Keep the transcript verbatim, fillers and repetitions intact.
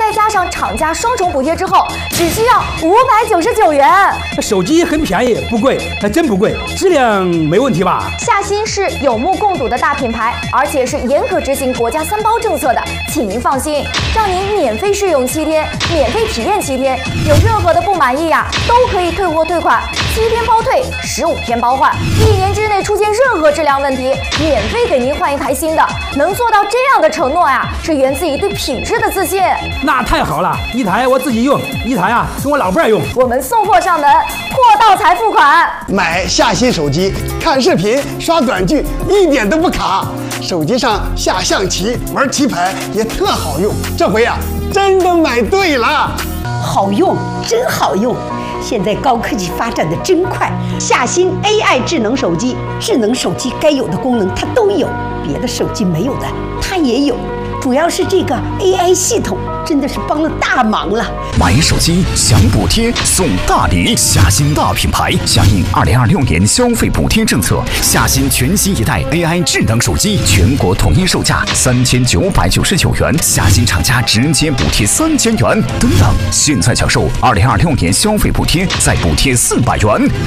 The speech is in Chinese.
再加上厂家双重补贴之后，只需要五百九十九元。 手机很便宜，不贵，还真不贵，质量没问题吧？ 夏新是有目共睹的大品牌，而且是严格执行国家三包政策的，请您放心，让您免费试用七天，免费体验七天，有任何的不满意呀、啊，都可以退货退款，七天包退，十五天包换，一年之内出现任何质量问题，免费给您换一台新的。能做到这样的承诺呀、啊，是源自于对品质的自信。 那太好了，一台我自己用，一台啊跟我老伴儿用。 我们送货上门，货到才付款。 买夏新手机，看视频、刷短剧，一点都不卡。手机上下象棋、玩棋牌也特好用。这回呀、啊，真的买对了。 好用，真好用。现在高科技发展的真快，夏新 A I 智能手机，智能手机该有的功能它都有，别的手机没有的它也有。主要是这个 A I 系统真的是帮了大忙了。 买手机享补贴送大礼，夏新大品牌响应二零二六年消费补贴政策，夏新全新一代 A I 智能手机全国统一售价三千九百九十九元，夏新厂家直接补贴三千元。等等，现在享受二零二六年消费补贴，再补贴四百元，